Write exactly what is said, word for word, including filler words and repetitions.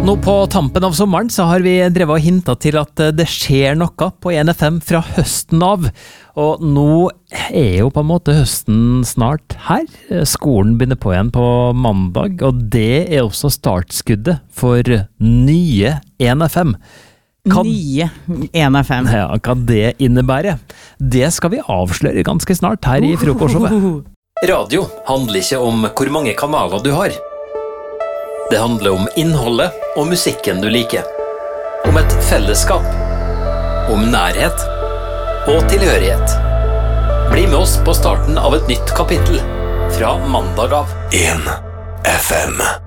Nå på tampen av sommeren så har vi drevet og hintet til at det skjer noe på en F M fra høsten av. Og nå er jo på en måte høsten snart her. Skolen begynner på igjen på mandag, og det er også startskuddet for nye en F M. Hva, nye en F M. Ja, hva det innebærer, det skal vi avsløre ganske snart her i Frokostshowet. Radio handler ikke om hvor mange kanaler du har. Det handler om innholdet og musikken du liker. Om et fellesskap. Om nærhet og tilhørighet. Bli med oss på starten av et nytt kapittel fra mandag av. en F M.